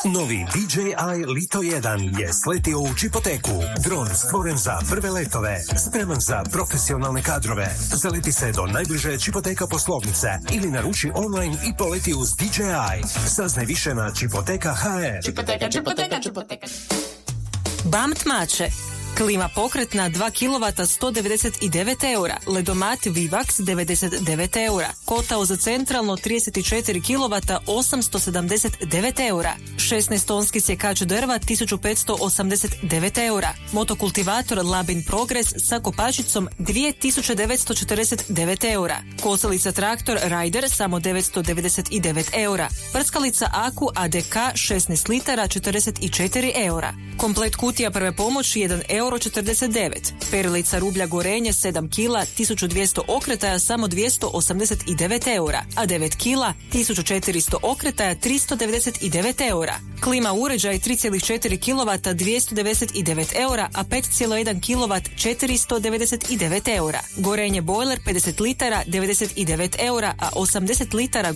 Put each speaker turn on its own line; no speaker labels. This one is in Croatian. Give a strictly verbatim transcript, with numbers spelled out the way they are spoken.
Novi D J I Lito jedan je sletio u Čipoteku. Dron stvoren za prve letove, spreman za profesionalne kadrove. Zaleti se do najbliže Čipoteka poslovnice ili naruči online i poleti uz D J I. Saznaj više na Čipoteka punkt h r.
Čipoteka, Čipoteka, Čipoteka.
Bamt Mače. Klima pokretna dva kilovata sto devedeset devet eura, ledomat Vivax devedeset devet eura, kotao za centralno trideset četiri kilovata osamsto sedamdeset devet eura, šesnaest tonski sjekač drva tisuću petsto osamdeset devet eura, motokultivator Labin Progress sa kopačicom dvije tisuće devetsto četrdeset devet eura, kosilica traktor Rider samo devetsto devedeset devet eura, prskalica Aku A D K šesnaest litara četrdeset četiri eura, komplet kutija prve pomoći jedan euro četrdeset devet, perilica rublja Gorenje sedam kila tisuću dvjesto okretaja samo dvjesto osamdeset devet eura, a devet kila tisuću četiristo okretaja tristo devedeset devet eura, klima uređaj tri zarez četiri kilovata dvjesto devedeset devet eura, a pet zarez jedan kilovat četiristo devedeset devet eura, Gorenje bojler pedeset litara devedeset devet eura, a osamdeset litara